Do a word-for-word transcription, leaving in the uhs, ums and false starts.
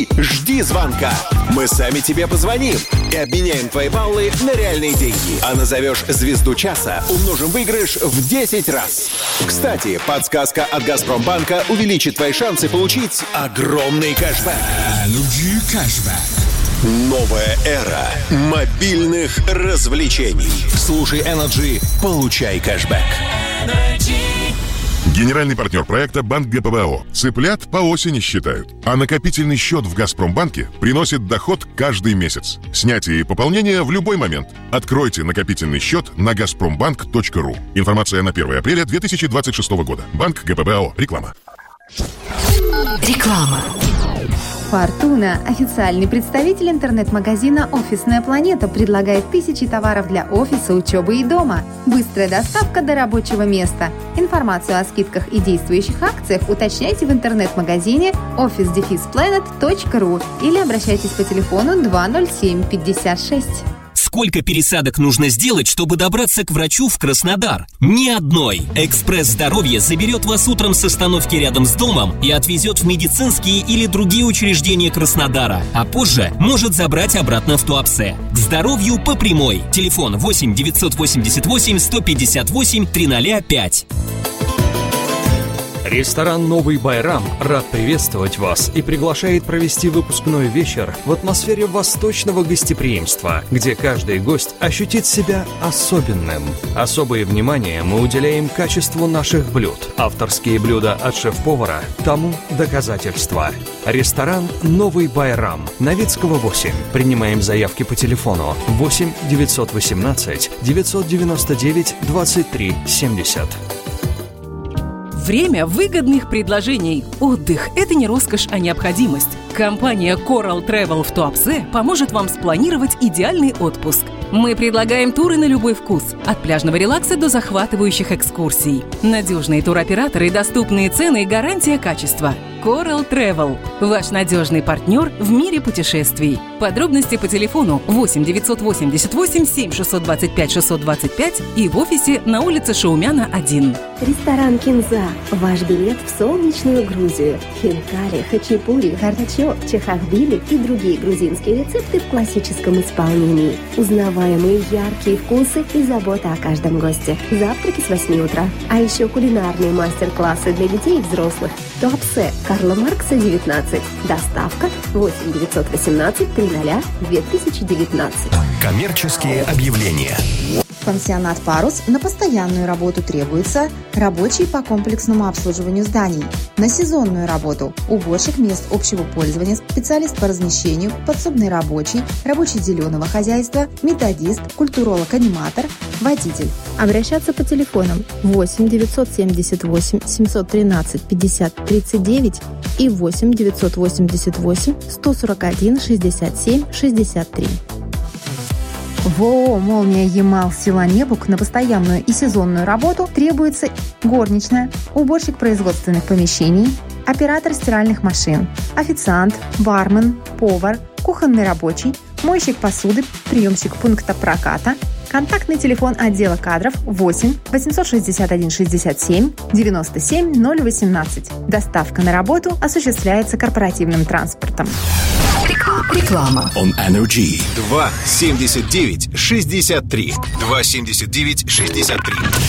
Жди звонка. Мы сами тебе позвоним и обменяем твои баллы на реальные деньги. А назовешь звезду часа, умножим выигрыш в десять раз. Кстати, подсказка от Газпромбанка увеличит твои шансы получить огромный кэшбэк. Energy Cashback. Новая эра мобильных развлечений. Слушай Energy, получай кэшбэк. Генеральный партнер проекта Банк ГПБО. Цыплят по осени считают, а накопительный счет в Газпромбанке приносит доход каждый месяц. Снятие и пополнение в любой момент. Откройте накопительный счет на газпромбанк точка ру. Информация на первое апреля две тысячи двадцать шестого года. Банк ГПБО. Реклама. Реклама. Фортуна, официальный представитель интернет-магазина «Офисная планета», предлагает тысячи товаров для офиса, учебы и дома. Быстрая доставка до рабочего места. Информацию о скидках и действующих акциях уточняйте в интернет-магазине офис дефис планет точка ру или обращайтесь по телефону два ноль семь пятьдесят шесть. Сколько пересадок нужно сделать, чтобы добраться к врачу в Краснодар? Ни одной. Экспресс здоровья заберет вас утром с остановки рядом с домом и отвезет в медицинские или другие учреждения Краснодара, а позже может забрать обратно в Туапсе. К здоровью по прямой. Телефон восемь девятьсот восемьдесят восемь сто пятьдесят восемь триста пять. Ресторан «Новый Байрам» рад приветствовать вас и приглашает провести выпускной вечер в атмосфере восточного гостеприимства, где каждый гость ощутит себя особенным. Особое внимание мы уделяем качеству наших блюд. Авторские блюда от шеф-повара тому доказательства. Ресторан «Новый Байрам», Новицкого восемь. Принимаем заявки по телефону восемь девятьсот восемнадцать девятьсот девяносто девять двадцать три семьдесят. Время выгодных предложений. Отдых – это не роскошь, а необходимость. Компания Coral Travel в Туапсе поможет вам спланировать идеальный отпуск. Мы предлагаем туры на любой вкус, от пляжного релакса до захватывающих экскурсий. Надежные туроператоры, доступные цены и гарантия качества. Coral Travel – ваш надежный партнер в мире путешествий. Подробности по телефону восемь девятьсот восемьдесят восемь семь шестьсот двадцать пять шестьсот двадцать пять и в офисе на улице Шаумяна, один. Ресторан «Кинза» – ваш билет в солнечную Грузию. Хинкали, хачапури, хардачок, чахахбили и другие грузинские рецепты в классическом исполнении. Узнаваемые яркие вкусы и забота о каждом госте. Завтраки с восьми утра. А еще кулинарные мастер-классы для детей и взрослых. Туапсе, Карла Маркса, девятнадцать. Доставка восемь девятьсот восемнадцать триста две тысячи девятнадцать. Коммерческие объявления. Пансионат «Парус» на постоянную работу требуется рабочий по комплексному обслуживанию зданий. На сезонную работу уборщик мест общего пользования, специалист по размещению, подсобный рабочий, рабочий зеленого хозяйства, методист, культуролог-аниматор, водитель. Обращаться по телефонам восемь девятьсот семьдесят восемь семьсот тринадцать пятьдесят тридцать девять и восемь девятьсот восемьдесят восемь сто сорок один шестьдесят семь шестьдесят три. В ООО «Молния Ямал» села Небук на постоянную и сезонную работу требуется горничная, уборщик производственных помещений, оператор стиральных машин, официант, бармен, повар, кухонный рабочий, мойщик посуды, приемщик пункта проката. Контактный телефон отдела кадров восемь восемьсот шестьдесят один шестьдесят семь девяносто семь ноль восемнадцать. Доставка на работу осуществляется корпоративным транспортом. Реклама. On Energy. два семьдесят девять шестьдесят три. два семьдесят девять шестьдесят три.